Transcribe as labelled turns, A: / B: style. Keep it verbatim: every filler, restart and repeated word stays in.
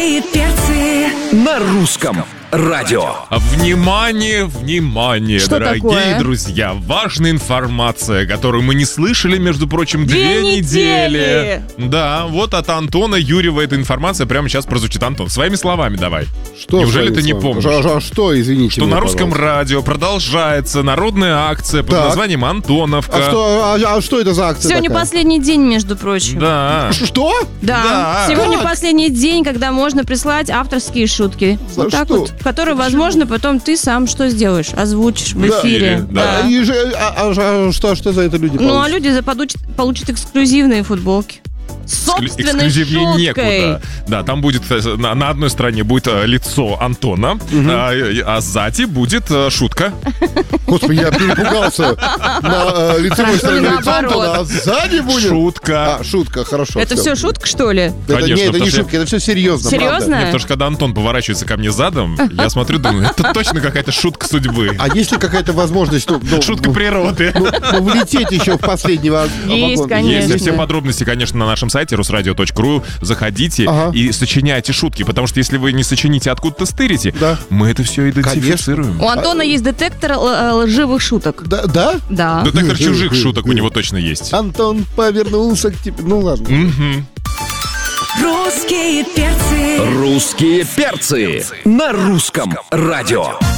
A: Перцы
B: На русском радио.
C: Внимание, внимание,
D: Что
C: дорогие
D: такое?
C: друзья. Важная информация, которую мы не слышали, между прочим, две,
D: Две недели.
C: Да, вот от Антона Юрьева эта информация прямо сейчас прозвучит. Антон, своими словами давай.
E: Что
C: Неужели
E: с вами
C: ты не
E: с вами?
C: помнишь?
E: А, а что, извините
C: Что
E: меня,
C: на русском
E: пожалуйста.
C: радио продолжается народная акция под
E: Так.
C: названием «Антоновка».
E: А что, а, а что это за акция
D: Сегодня
E: такая?
D: последний день, между прочим.
C: Да.
E: Ш- Что?
D: Да.
C: Да.
D: Сегодня
E: Как?
D: последний день, когда можно прислать авторские шутки.
E: За
D: вот так
E: что?
D: вот. Которые, возможно, потом ты сам что сделаешь? Озвучишь в
E: Да.
D: эфире.
C: Да.
E: А, и же- а- а- а что, что за это люди
D: Ну, а
E: получат?
D: люди за- получат, получат эксклюзивные футболки. С
C: Эксклю-
D: собственной
C: эксклюзивнее
D: шуткой.
C: некуда. Да, там будет э, на, на одной стороне будет э, лицо Антона, а, э, а сзади будет э, шутка.
E: Господи, я перепугался. На э, лицевой стороне лица
D: наоборот.
E: Антона, а сзади будет?
C: Шутка.
E: А, шутка, хорошо.
D: Это все шутка, что ли?
E: Это,
C: Конечно,
E: не, это
C: потому
E: не
C: что-
E: шутка, это все серьезно.
D: Серьезно?
E: правда.
C: Нет, потому что когда Антон поворачивается ко мне задом, я смотрю, думаю, это точно какая-то шутка судьбы.
E: А есть ли какая-то возможность, ну, ну,
C: Шутка
E: ну,
C: природы.
E: ну, ну, влететь еще в последнего
D: Есть,
E: вагона?
D: конечно.
C: Если все подробности, конечно, на нашем сайте русрадио точка ру, заходите
E: Ага.
C: и сочиняйте шутки, потому что если вы не сочините, откуда-то стырите,
E: Да.
C: мы это все идентифицируем.
D: У Антона есть детектор л- э, лживых шуток.
E: Да? да?
D: Да.
C: Детектор чужих шуток у него точно есть.
E: Антон повернулся к тебе. Ну ладно.
C: Мгм.
A: Русские перцы.
B: Русские перцы на русском радио.